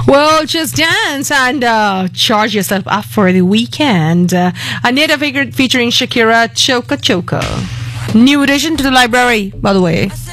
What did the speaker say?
Well, just dance and charge yourself up for the weekend. Anita featuring Shakira, Choco Choco. New addition to the library, by the way.